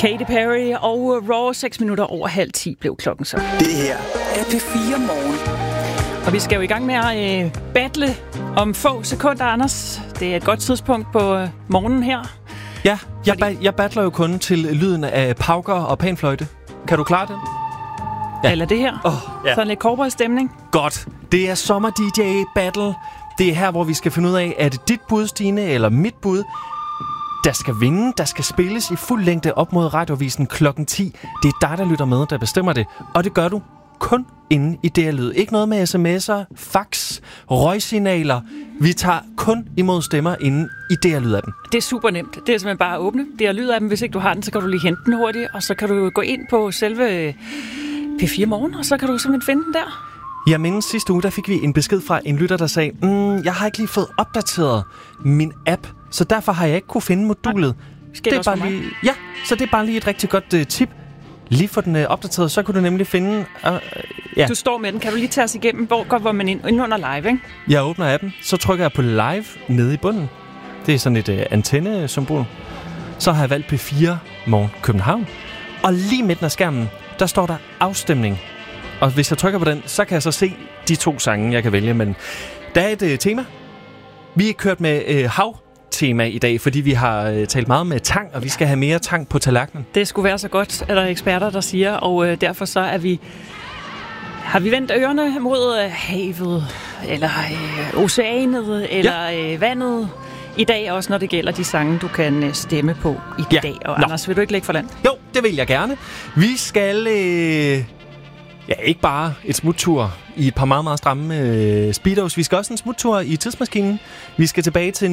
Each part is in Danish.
Katy Perry og Raw, 6 minutter over 9:30 blev klokken så. Det her er P4 Morgen. Og vi skal jo i gang med at battle om få sekunder, Anders. Det er et godt tidspunkt på morgenen her. Ja, jeg battler jo kun til lyden af pauker og panfløjte. Kan du klare det? Ja. Eller det her. Ja. Sådan lidt cowboy-stemning. Godt. Det er sommer-DJ-battle. Det er her, hvor vi skal finde ud af, er det dit bud, Stine, eller mit bud, der skal vinde, der skal spilles i fuld længde op mod Radiovisen klokken 10. Det er dig, der lytter med, der bestemmer det. Og det gør du kun inde i DR-lyd. Ikke noget med sms'er, fax, røgsignaler. Vi tager kun imod stemmer inde i DR-lyd-appen. Det er super nemt. Det er simpelthen bare at åbne DR-lyd-appen. Hvis ikke du har den, så kan du lige hente den hurtigt. Og så kan du gå ind på selve P4 Morgen, og så kan du simpelthen finde den der. Jeg mindes sidste uge, der fik vi en besked fra en lytter, der sagde, jeg har ikke lige fået opdateret min app, så derfor har jeg ikke kunne finde modulet. Det er bare lige, ja, så det er bare lige et rigtig godt tip. Lige få den opdateret, så kunne du nemlig finde... ja. Du står med den. Kan du lige tage os igennem? Hvor går man ind under live, ikke? Jeg åbner appen, så trykker jeg på live nede i bunden. Det er sådan et antenne-symbol. Så har jeg valgt P4 Morgen København. Og lige midten af skærmen, der står der afstemning. Og hvis jeg trykker på den, så kan jeg så se de 2 sange, jeg kan vælge. Men der er et tema. Vi er kørt med hav-tema i dag, fordi vi har talt meget med tang, og vi skal have mere tang på tallerkenen. Det skulle være så godt, er der eksperter, der siger, og derfor så har vi vendt ørerne mod havet, eller oceanet, eller vandet i dag, også når det gælder de sange, du kan stemme på i dag. Og Anders, vil du ikke lægge for land? Jo, det vil jeg gerne. Vi skal... ikke bare et smuttur i et par meget, meget stramme speedos. Vi skal også en smuttur i tidsmaskinen. Vi skal tilbage til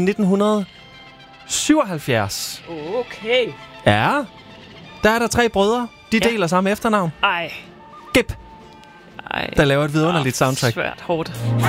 1977. Okay. Ja. Der er der 3 brødre. De deler samme efternavn. Ej. Gip. Der laver et vidunderligt soundtrack. Svært hårdt.